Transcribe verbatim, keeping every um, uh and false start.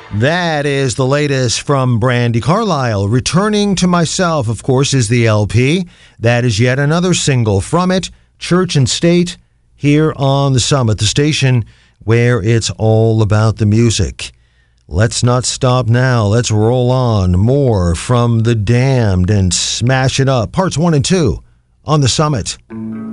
That is the latest from Brandi Carlile. Returning to Myself, of course, is the L P. That is yet another single from it, Church and State, here on The Summit, the station where it's all about the music. Let's not stop now. Let's roll on. More from The Damned and Smash It Up, parts one and two on The Summit.